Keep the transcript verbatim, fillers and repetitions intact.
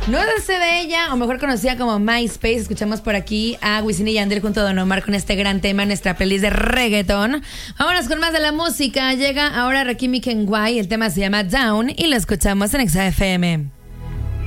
Nódese de ella, o mejor conocida como MySpace. Escuchamos por aquí a Wisin y Yandel junto a Don Omar con este gran tema en nuestra playlist de reggaetón. Vámonos con más de la música. Llega ahora Rakim y Kenway. El tema se llama Down y lo escuchamos en Exa F M.